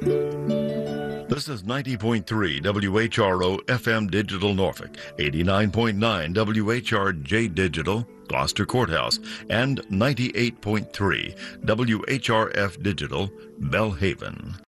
This is 90.3 WHRO FM Digital Norfolk, 89.9 WHRJ Digital Gloucester Courthouse, and 98.3 WHRF Digital Belhaven.